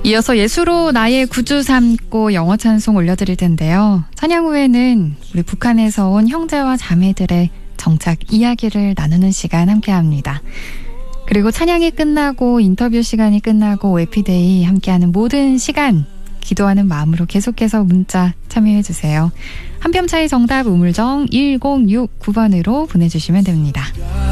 이어서 예수로 나의 구주 삼고 영어 찬송 올려드릴 텐데요. 찬양 후에는 우리 북한에서 온 형제와 자매들의 정착 이야기를 나누는 시간 함께합니다. 그리고 찬양이 끝나고 인터뷰 시간이 끝나고 에피데이 함께하는 모든 시간 기도하는 마음으로 계속해서 문자 참여해주세요. 한 뼘 차이 정답 우물정 1069번으로 보내주시면 됩니다.